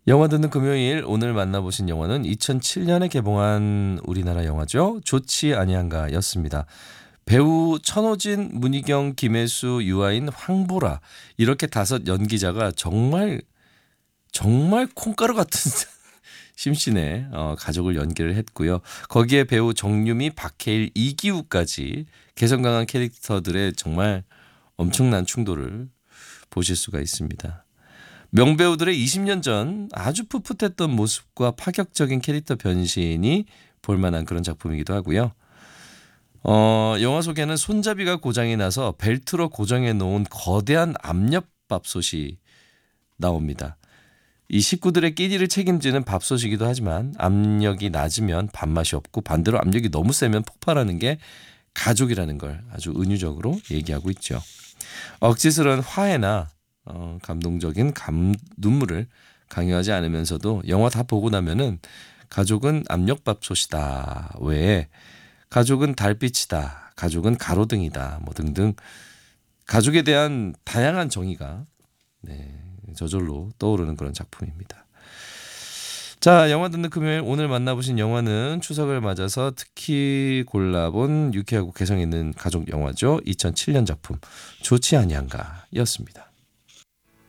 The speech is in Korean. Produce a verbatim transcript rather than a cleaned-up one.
영화 듣는 금요일 오늘 만나보신 영화는 이천칠 년에 개봉한 우리나라 영화죠. 좋지 아니한가 였습니다. 배우 천호진, 문희경, 김혜수, 유아인, 황보라 이렇게 다섯 연기자가 정말 정말 콩가루 같은 심신의 어, 가족을 연기를 했고요. 거기에 배우 정유미, 박해일, 이기우까지 개성 강한 캐릭터들의 정말 엄청난 충돌을 보실 수가 있습니다. 명배우들의 이십 년 전 아주 풋풋했던 모습과 파격적인 캐릭터 변신이 볼만한 그런 작품이기도 하고요. 어, 영화 속에는 손잡이가 고장이 나서 벨트로 고정해 놓은 거대한 압력밥솥이 나옵니다. 이 식구들의 끼니를 책임지는 밥솥이기도 하지만 압력이 낮으면 밥맛이 없고 반대로 압력이 너무 세면 폭발하는 게 가족이라는 걸 아주 은유적으로 얘기하고 있죠. 억지스러운 화해나 어, 감동적인 감, 눈물을 강요하지 않으면서도 영화 다 보고 나면은 가족은 압력밥솥이다 외에 가족은 달빛이다, 가족은 가로등이다, 뭐 등등 가족에 대한 다양한 정의가 네, 저절로 떠오르는 그런 작품입니다. 자, 영화 듣는 금요일 오늘 만나보신 영화는 추석을 맞아서 특히 골라본 유쾌하고 개성 있는 가족 영화죠. 이천칠 년 작품 좋지 아니한가 였습니다.